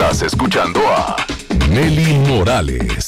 Estás escuchando a Nelly Morales.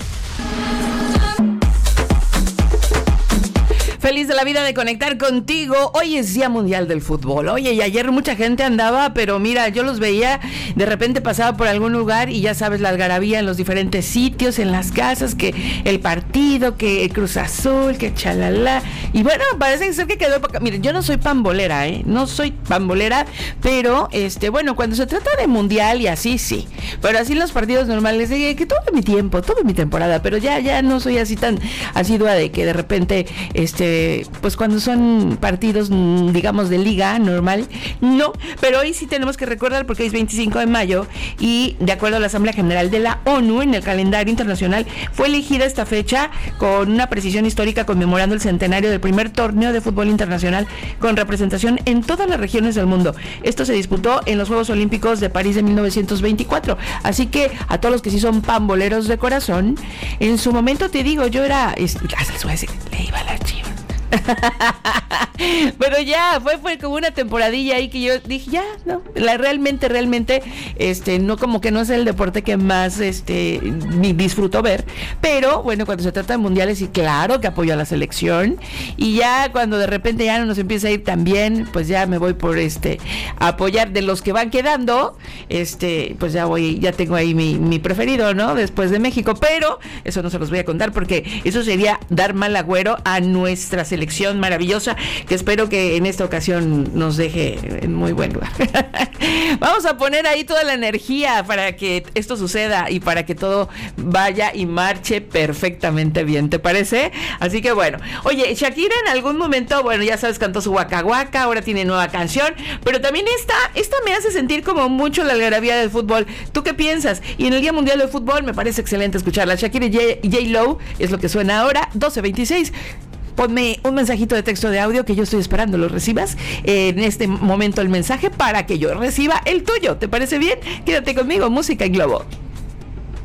Feliz de la vida de conectar contigo. Hoy es Día Mundial del Fútbol. Oye, y ayer mucha gente andaba, pero mira, yo los veía, de repente pasaba por algún lugar y ya sabes, la algarabía en los diferentes sitios, en las casas, que el partido, que el Cruz Azul, que chalala. Y bueno, parece ser que quedó... Miren, yo no soy pambolera, no soy pambolera, pero bueno, cuando se trata de mundial y así, sí. Pero así en los partidos normales, que todo mi tiempo, toda mi temporada, pero ya no soy así tan asidua de que de repente, pues cuando son partidos, digamos, de liga normal, no, pero hoy sí tenemos que recordar porque hoy es 25 de mayo y de acuerdo a la Asamblea General de la ONU, en el calendario internacional fue elegida esta fecha con una precisión histórica conmemorando el centenario del primer torneo de fútbol internacional con representación en todas las regiones del mundo. Esto se disputó en los Juegos Olímpicos de París de 1924, así que a todos los que sí son pamboleros de corazón, en su momento te digo, yo era, le iba a la Chivas. Pero ya fue como una temporadilla ahí que yo dije, ya, no, realmente, no, como que no es el deporte que más disfruto ver, pero bueno, cuando se trata de mundiales, y claro que apoyo a la selección, y ya cuando de repente ya no nos empieza a ir tan bien, pues ya me voy por a apoyar de los que van quedando, pues ya tengo ahí mi preferido, ¿no? Después de México, pero eso no se los voy a contar porque eso sería dar mal agüero a nuestra selección maravillosa, que espero que en esta ocasión nos deje en muy buen lugar. Vamos a poner ahí toda la energía para que esto suceda y para que todo vaya y marche perfectamente bien, ¿te parece? Así que bueno, oye, Shakira en algún momento, bueno, ya sabes, cantó su Waka Waka, ahora tiene nueva canción, pero también esta me hace sentir como mucho la algarabía del fútbol. ¿Tú qué piensas? Y en el Día Mundial del Fútbol me parece excelente escucharla. Shakira y J-Lo es lo que suena ahora, 12:26. Ponme un mensajito de texto de audio que yo estoy esperando lo recibas en este momento el mensaje para que yo reciba el tuyo. ¿Te parece bien? Quédate conmigo, Música en Globo.